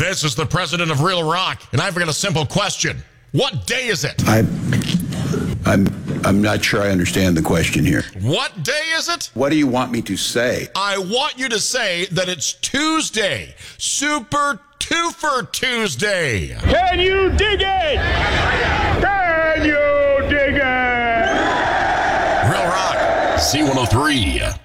This is the president of Real Rock, and I've got a simple question. What day is it? I'm not sure I understand the question here. What day is it? What do you want me to say? I want you to say that it's Tuesday. Super Twofer Tuesday. Can you dig it? Can you dig it? Real Rock, C103.